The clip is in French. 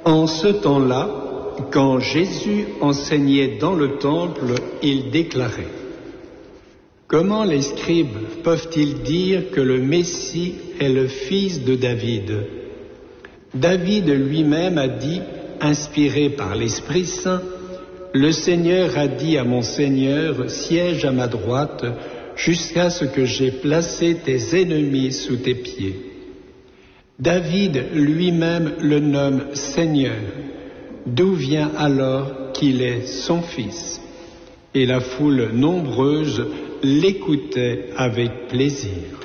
En ce temps-là, quand Jésus enseignait dans le temple, il déclarait : Comment les scribes peuvent-ils dire que le Messie est le fils de David ? David lui-même a dit, inspiré par l'Esprit Saint, Le Seigneur a dit à mon Seigneur, siège à ma droite, jusqu'à ce que j'aie placé tes ennemis sous tes pieds. David lui-même le nomme Seigneur, d'où vient alors qu'il est son fils. Et la foule nombreuse l'écoutait avec plaisir.